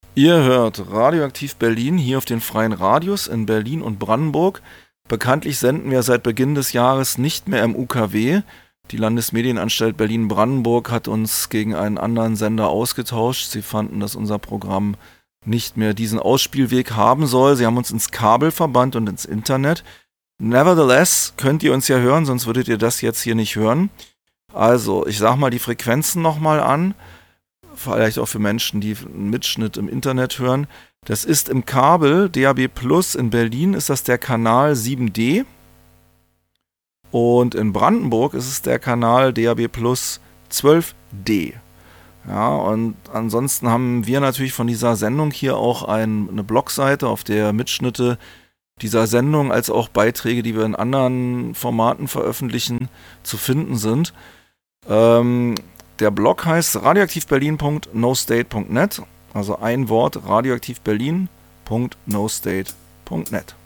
Ihr hört Radioaktiv Berlin hier auf den freien Radios in Berlin und Brandenburg. Bekanntlich senden wir seit Beginn des Jahres nicht mehr im UKW. Die Landesmedienanstalt Berlin-Brandenburg hat uns gegen einen anderen Sender ausgetauscht. Sie fanden, dass unser Programm nicht mehr diesen Ausspielweg haben soll. Sie haben uns ins Kabel verbannt und ins Internet. Nevertheless könnt ihr uns ja hören, sonst würdet ihr das jetzt hier nicht hören. Also, ich sag mal die Frequenzen nochmal an. Vielleicht auch für Menschen, die einen Mitschnitt im Internet hören. Das ist im Kabel DAB Plus in Berlin ist das der Kanal 7D und in Brandenburg ist es der Kanal DAB Plus 12D. Ja, und ansonsten haben wir natürlich von dieser Sendung hier auch eine Blogseite, auf der Mitschnitte dieser Sendung als auch Beiträge, die wir in anderen Formaten veröffentlichen, zu finden sind. Der Blog heißt radioaktivberlin.nostate.net, also ein Wort radioaktivberlin.nostate.net.